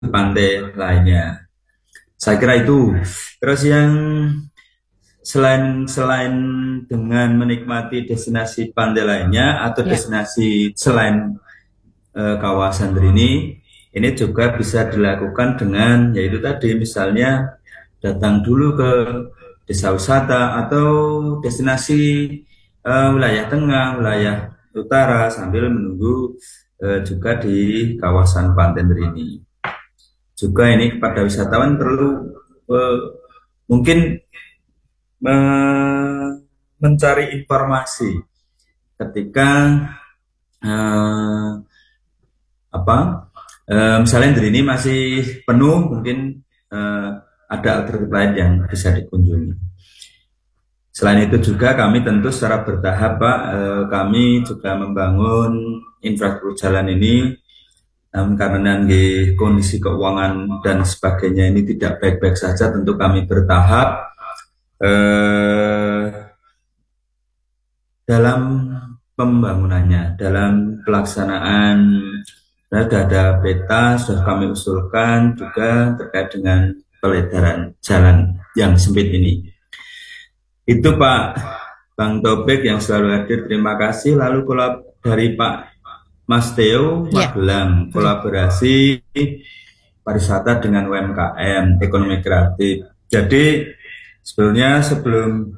pantai lainnya. Saya kira itu. Terus yang selain selain dengan menikmati destinasi pantai lainnya atau Ya. destinasi selain kawasan ini juga bisa dilakukan dengan yaitu tadi misalnya datang dulu ke desa wisata atau destinasi wilayah tengah, wilayah utara sambil menunggu juga di kawasan Pantai ini. Juga ini kepada wisatawan perlu eh, mungkin mencari informasi ketika eh, apa misalnya di ini masih penuh mungkin eh, ada alternatif lain yang bisa dikunjungi. Selain itu juga kami tentu secara bertahap Pak, kami juga membangun infrastruktur jalan ini, namun karena di kondisi keuangan dan sebagainya ini tidak baik-baik saja, tentu kami bertahap eh, dalam pembangunannya, dalam pelaksanaan. Sudah ada peta, sudah kami usulkan juga terkait dengan pelebaran jalan yang sempit ini. Itu Pak Bang Topik yang selalu hadir, terima kasih. Lalu dari Pak Mas Theo Ya. Magelang, kolaborasi pariwisata dengan UMKM, ekonomi kreatif. Jadi sebetulnya sebelum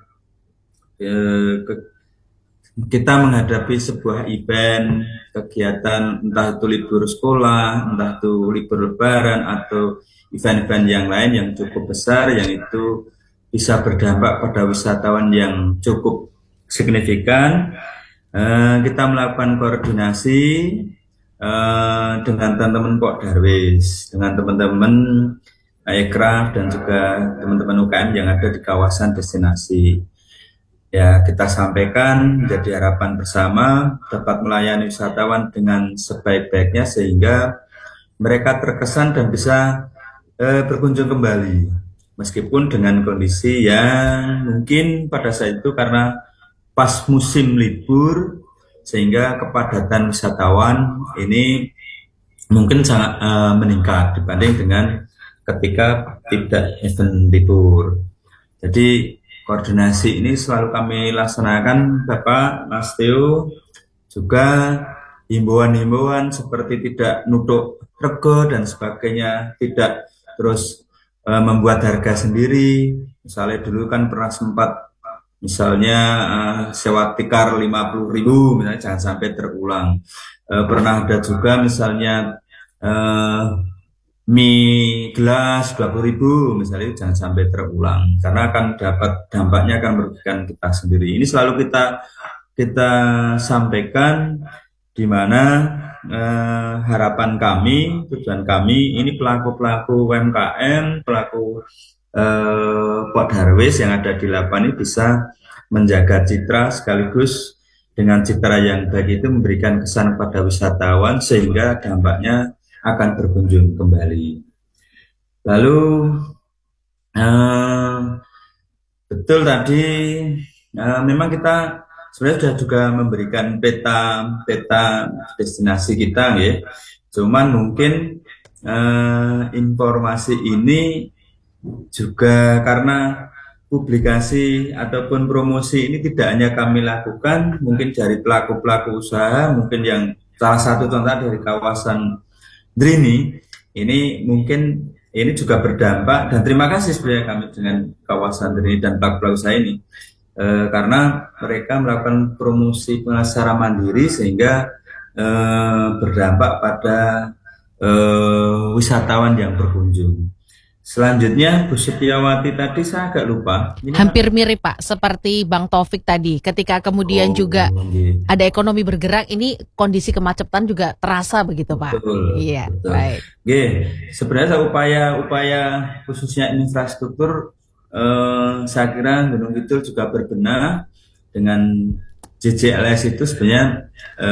kita menghadapi sebuah event, kegiatan, entah itu libur sekolah, entah itu libur lebaran, atau event-event yang lain yang cukup besar, yang itu bisa berdampak pada wisatawan yang cukup signifikan. Kita melakukan koordinasi dengan teman-teman Pok Darwis, dengan teman-teman Aircraft dan juga teman-teman UKM yang ada di kawasan destinasi. Ya, kita sampaikan menjadi harapan bersama dapat melayani wisatawan dengan sebaik-baiknya sehingga mereka terkesan dan bisa berkunjung kembali. Meskipun dengan kondisi yang mungkin pada saat itu karena pas musim libur sehingga kepadatan wisatawan ini mungkin sangat meningkat dibanding dengan ketika tidak event libur. Jadi koordinasi ini selalu kami laksanakan Bapak Mas Theo, juga himbauan-himbauan seperti tidak nutup rego dan sebagainya, tidak terus membuat harga sendiri. Misalnya dulu kan pernah sempat misalnya sewa tikar 50.000, misalnya jangan sampai terulang. Pernah ada juga misalnya eh, mie gelas 20.000 misalnya, jangan sampai terulang karena akan dapat dampaknya akan merugikan kita sendiri. Ini selalu kita sampaikan di mana harapan kami, tujuan kami ini pelaku-pelaku UMKM, pelaku Pak Darwis yang ada di lapangan ini bisa menjaga citra sekaligus dengan citra yang baik itu memberikan kesan pada wisatawan sehingga dampaknya akan berkunjung kembali. Lalu eh, betul tadi memang kita sebenarnya sudah juga memberikan peta destinasi kita ya. Cuman mungkin informasi ini juga karena publikasi ataupun promosi ini tidak hanya kami lakukan, mungkin dari pelaku-pelaku usaha, mungkin yang salah satu contoh dari kawasan Drini, ini mungkin ini juga berdampak dan terima kasih sebenarnya kami dengan kawasan Drini dan pelaku-pelaku usaha ini karena mereka melakukan promosi pengacara mandiri sehingga berdampak pada wisatawan yang berkunjung. Selanjutnya Bu Setiawati tadi saya agak lupa. Ini kan Hampir mirip Pak, seperti Bang Taufik tadi. Ketika kemudian oh juga nggih. ada ekonomi bergerak, ini kondisi kemacetan juga terasa begitu Pak. Betul, Iya, betul. baik. Nggih, sebenarnya upaya-upaya khususnya infrastruktur saya kira Gunung Kidul juga berbenah dengan JJLS itu sebenarnya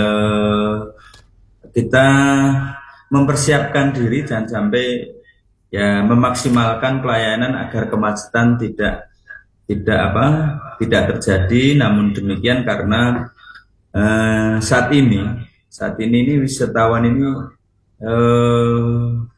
kita mempersiapkan diri jangan sampai ya memaksimalkan pelayanan agar kemacetan tidak apa tidak terjadi. Namun demikian karena saat ini ini wisatawan ini